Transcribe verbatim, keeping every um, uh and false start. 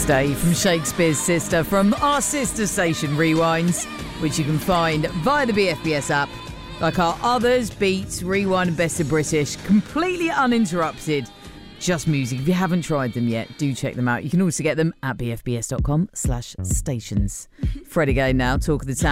Day from Shakespeare's Sister from our sister station Rewinds, which you can find via the B F B S app. Like our others, Beats, Rewind and Best of British, completely uninterrupted. Just music. If you haven't tried them yet, do check them out. You can also get them at bfbs.com slash stations. Fred again now, Talk of the Town.